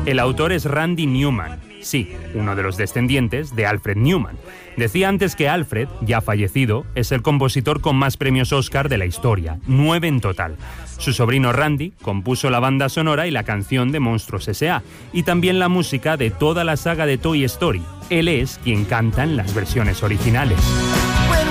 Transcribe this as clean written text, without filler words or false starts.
El autor es Randy Newman, sí, uno de los descendientes de Alfred Newman. Decía antes que Alfred, ya fallecido, es el compositor con más premios Oscar de la historia, 9 en total. Su sobrino Randy compuso la banda sonora y la canción de Monstruos S.A. y también la música de toda la saga de Toy Story. Él es quien canta en las versiones originales.